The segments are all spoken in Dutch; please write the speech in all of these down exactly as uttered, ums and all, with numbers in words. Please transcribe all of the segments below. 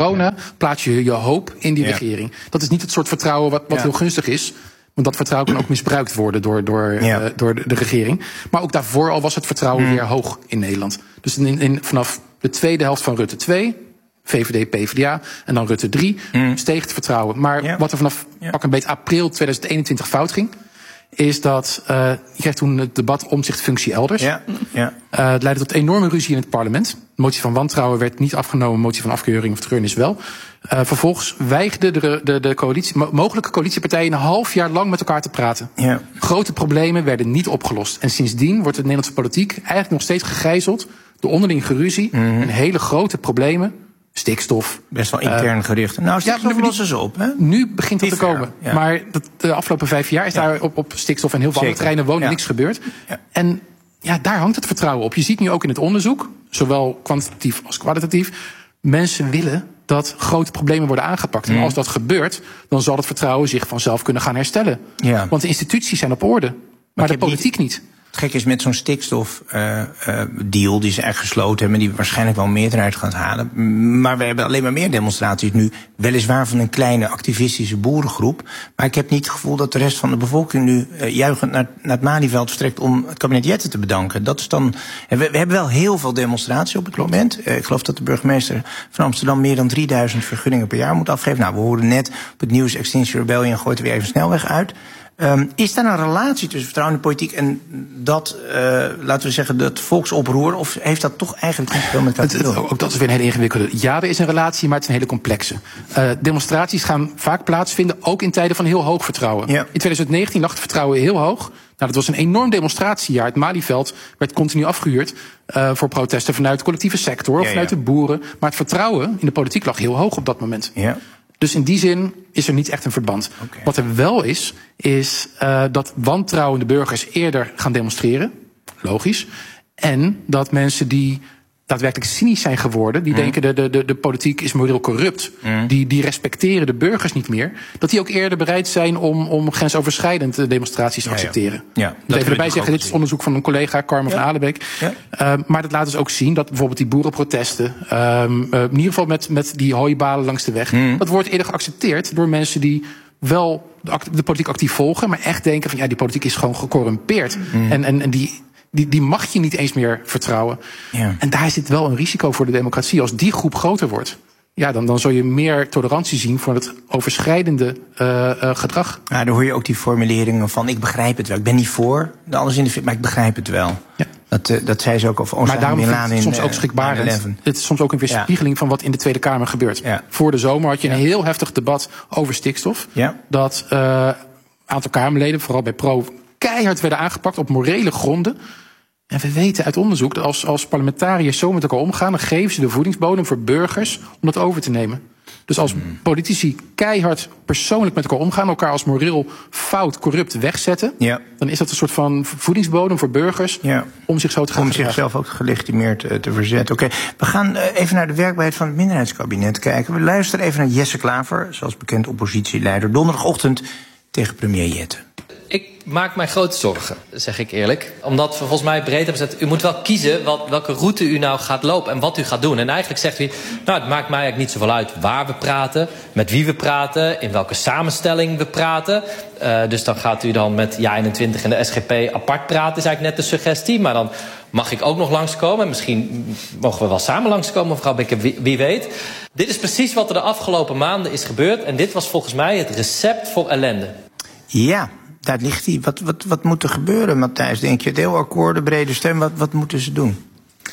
corona plaats je je hoop in die ja. regering. Dat is niet het soort vertrouwen wat, wat ja. heel gunstig is. Want dat vertrouwen kan ook misbruikt worden door, door, ja. uh, door de, de regering. Maar ook daarvoor al was het vertrouwen mm. weer hoog in Nederland. Dus in, in, vanaf de tweede helft van Rutte twee, V V D, P V D A en dan Rutte drie, mm. steeg het vertrouwen. Maar ja. wat er vanaf ja. pak een beetje april tweeduizend eenentwintig fout ging, is dat uh, je kreeg toen het debat omzichtfunctie elders. Ja. Ja. Uh, het leidde tot enorme ruzie in het parlement. De motie van wantrouwen werd niet afgenomen, motie van afkeuring of treurnis wel. Uh, vervolgens weigerden de, de, de coalitie, mogelijke coalitiepartijen een half jaar lang met elkaar te praten. Ja. Grote problemen werden niet opgelost. En sindsdien wordt de Nederlandse politiek eigenlijk nog steeds gegijzeld door onderling geruzie mm-hmm. en hele grote problemen. Stikstof. Best wel intern uh, gericht. Nou, stikstof ja, lossen ze op, hè? Nu begint dat te komen. Ja. Maar dat, de afgelopen vijf jaar is ja. daar op, op stikstof en heel veel andere terreinen wonen ja. niks gebeurd. Ja. En ja, daar hangt het vertrouwen op. Je ziet nu ook in het onderzoek, zowel kwantitatief als kwalitatief, mensen willen dat grote problemen worden aangepakt. Mm. En als dat gebeurt, dan zal het vertrouwen zich vanzelf kunnen gaan herstellen. Ja. Want de instituties zijn op orde, maar, maar de politiek niet. Het gek is met zo'n stikstofdeal uh, uh, die ze echt gesloten hebben, die waarschijnlijk wel een meerderheid gaat halen. Maar we hebben alleen maar meer demonstraties nu. Weliswaar van een kleine activistische boerengroep. Maar ik heb niet het gevoel dat de rest van de bevolking nu uh, juichend naar, naar het Malieveld vertrekt om het kabinet Jette te bedanken. Dat is dan. We, we hebben wel heel veel demonstraties op het moment. Uh, ik geloof dat de burgemeester van Amsterdam meer dan drieduizend vergunningen per jaar moet afgeven. Nou, we hoorden net op het nieuws Extinction Rebellion gooit er weer even snelweg uit. Um, is daar een relatie tussen vertrouwen in de politiek en dat, uh, laten we zeggen, dat volksoproer? Of heeft dat toch eigenlijk niet veel met elkaar te doen? Ook dat is weer een hele ingewikkelde. Ja, er is een relatie, maar het is een hele complexe. Uh, demonstraties gaan vaak plaatsvinden, ook in tijden van heel hoog vertrouwen. Ja. In tweeduizend negentien lag het vertrouwen heel hoog. Nou, dat was een enorm demonstratiejaar. Het Malieveld werd continu afgehuurd uh, voor protesten vanuit de collectieve sector of ja, vanuit ja. de boeren. Maar het vertrouwen in de politiek lag heel hoog op dat moment. Ja. Dus in die zin is er niet echt een verband. Okay. Wat er wel is, is uh, dat wantrouwende burgers eerder gaan demonstreren. Logisch. En dat mensen die daadwerkelijk cynisch zijn geworden, die mm. denken de, de, de, de politiek is moreel corrupt, mm. die, die respecteren de burgers niet meer, dat die ook eerder bereid zijn om, om grensoverschrijdend demonstraties te ja, accepteren. Ja. Ja, ik moet even erbij zeggen, dit is onderzoek van een collega, Carmen ja. van Alenbeek. Ja. Uh, maar dat laat dus ook zien dat bijvoorbeeld die boerenprotesten, um, uh, in ieder geval met, met die hooibalen langs de weg, mm. dat wordt eerder geaccepteerd door mensen die wel de, de politiek actief volgen, maar echt denken van ja, die politiek is gewoon gecorrumpeerd. Mm. En, en, en die Die, die mag je niet eens meer vertrouwen. Ja. En daar zit wel een risico voor de democratie. Als die groep groter wordt, ja, dan, dan zul je meer tolerantie zien voor het overschrijdende uh, uh, gedrag. Ja, dan hoor je ook die formuleringen van ik begrijp het wel. Ik ben niet voor de alles in de maar ik begrijp het wel. Ja. Dat, uh, dat zei ze ook over Osama Maar daarom Bin Laden vind ik het soms in, ook schrikbarend. Het is soms ook een weerspiegeling ja. van wat in de Tweede Kamer gebeurt. Ja. Voor de zomer had je een ja. heel heftig debat over stikstof. Ja. Dat een uh, aantal Kamerleden, vooral bij Pro, keihard werden aangepakt op morele gronden. En we weten uit onderzoek dat als, als parlementariërs zo met elkaar omgaan, dan geven ze de voedingsbodem voor burgers om dat over te nemen. Dus als politici keihard persoonlijk met elkaar omgaan, elkaar als moreel fout, corrupt wegzetten, ja. dan is dat een soort van voedingsbodem voor burgers ja. om zich zo te gaan Om zichzelf ook gelegitimeerd uh, te verzetten. Oké, okay. We gaan uh, even naar de werkbaarheid van het minderheidskabinet kijken. We luisteren even naar Jesse Klaver, zoals bekend oppositieleider, donderdagochtend tegen premier Jette. Ik maak mij grote zorgen, zeg ik eerlijk. Omdat we volgens mij breed hebben gezet, u moet wel kiezen wat, welke route u nou gaat lopen en wat u gaat doen. En eigenlijk zegt u, nou het maakt mij eigenlijk niet zoveel uit waar we praten, met wie we praten, in welke samenstelling we praten. Uh, dus dan gaat u dan met Ja eenentwintig en de S G P apart praten, is eigenlijk net de suggestie. Maar dan mag ik ook nog langskomen. En misschien mogen we wel samen langskomen, mevrouw Bekker, wie, wie weet. Dit is precies wat er de afgelopen maanden is gebeurd. En dit was volgens mij het recept voor ellende. Ja. Daar ligt hij. Wat, wat, wat moet er gebeuren, Matthijs? Denk je, deelakkoorden, brede steun, wat, wat moeten ze doen?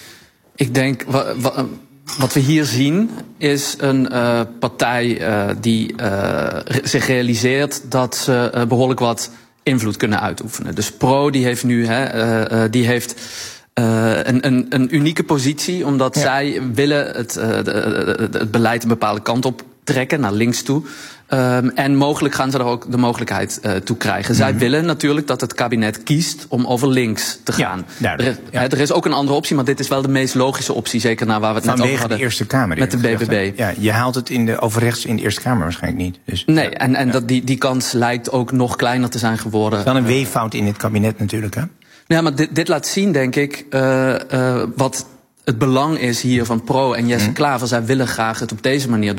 Ik denk, wat, wat, wat we hier zien, is een uh, partij uh, die uh, zich realiseert dat ze uh, behoorlijk wat invloed kunnen uitoefenen. Dus Pro, die heeft nu, hè, uh, uh, die heeft uh, een, een, een unieke positie, omdat ja. zij willen het, uh, de, de, de, het beleid een bepaalde kant op trekken, naar links toe. Um, en mogelijk gaan ze er ook de mogelijkheid uh, toe krijgen. Mm-hmm. Zij willen natuurlijk dat het kabinet kiest om over links te gaan. Ja, er, is, ja. er is ook een andere optie, maar dit is wel de meest logische optie. Zeker naar waar we het Vanwege net over hadden. De Eerste Kamer. Met de B B B. Ja, je haalt het in de, over rechts in de Eerste Kamer waarschijnlijk niet. Dus, nee, ja. en, en ja. dat, die, die kans lijkt ook nog kleiner te zijn geworden. Het is wel een weeffout in dit kabinet natuurlijk, hè? Ja, maar dit, dit laat zien, denk ik, uh, uh, wat het belang is hier van Pro en Jesse mm. Klaver. Zij willen graag het op deze manier doen.